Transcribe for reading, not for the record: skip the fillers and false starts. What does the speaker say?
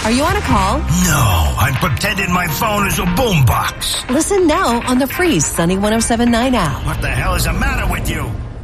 Are you on a call? No, I'm pretending my phone is a boombox. Listen now on the free Sunny 107.9 app. What the hell is the matter with you?